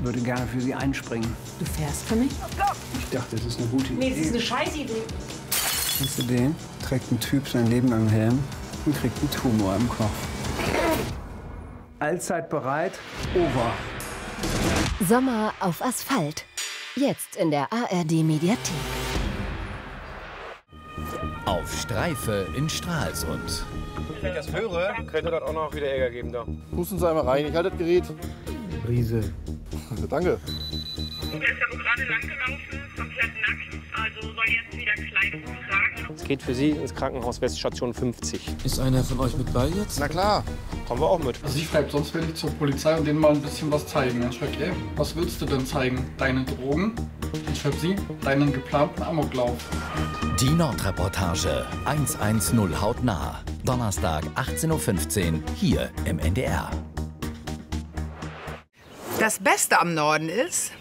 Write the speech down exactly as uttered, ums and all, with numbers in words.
würde gerne für Sie einspringen. Du fährst für mich? Ich dachte, das ist eine gute Idee. Nee, das ist eine Scheißidee. Kennst du den? Trägt ein Typ sein Leben lang Helm und kriegt einen Tumor im Kopf. Allzeit bereit, over. Sommer auf Asphalt. Jetzt in der A R D-Mediathek. Auf Streife in Stralsund. Wenn ich das höre, könnte das auch noch wieder Ärger geben. Da. Pusten Sie einmal rein, ich halte das Gerät. Brise. Danke. Der ist ja wohl gerade lang gelaufen, komplett nackt, also soll jetzt wieder Kleidung tragen. Es geht für Sie ins Krankenhaus Weststation fünfzig. Ist einer von euch mit bei jetzt? Na klar. Kommen wir auch mit. Also ich bleib, sonst will ich zur Polizei und denen mal ein bisschen was zeigen. Ich frag, ey, was willst du denn zeigen? Deine Drogen? Ich schreib sie, deinen geplanten Amoklauf. Die Nordreportage hundertzehn hautnah. Donnerstag achtzehn Uhr fünfzehn hier im N D R. Das Beste am Norden ist,